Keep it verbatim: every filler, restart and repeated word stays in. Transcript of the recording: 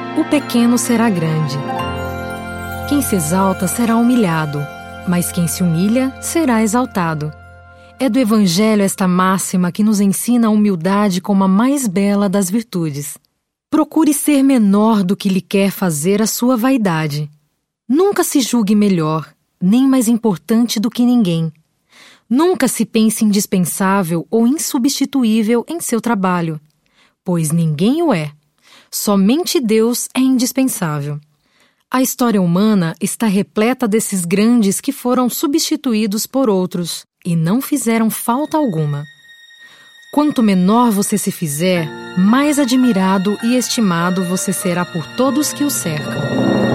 o pequeno será grande. Quem se exalta será humilhado, mas quem se humilha será exaltado. É do Evangelho esta máxima que nos ensina a humildade como a mais bela das virtudes. Procure ser menor do que lhe quer fazer a sua vaidade. Nunca se julgue melhor, nem mais importante do que ninguém. Nunca se pense indispensável ou insubstituível em seu trabalho, pois ninguém o é. Somente Deus é indispensável. A história humana está repleta desses grandes que foram substituídos por outros e não fizeram falta alguma. Quanto menor você se fizer, mais admirado e estimado você será por todos que o cercam.